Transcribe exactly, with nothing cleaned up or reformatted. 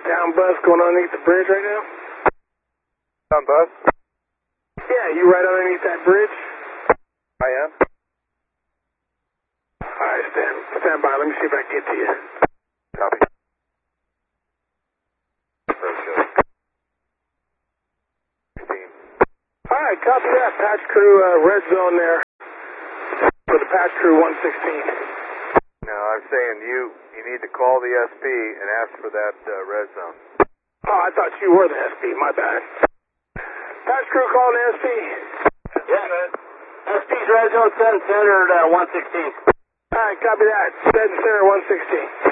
down bus going underneath the bridge right now? Down bus? Yeah, you right underneath that bridge? I am. Alright, stand, stand by. Let me see if I can get to you. Copy. Alright, copy that. Patch crew, uh, red zone there. For the patch crew one sixteen. No, I'm saying you you need to call the S P and ask for that uh, red zone. Oh, I thought you were the S P. My bad. Patch crew calling the S P. Yeah, man. S P's red zone, set and center at uh, one sixteen. Alright, copy that. Set and center one sixteen.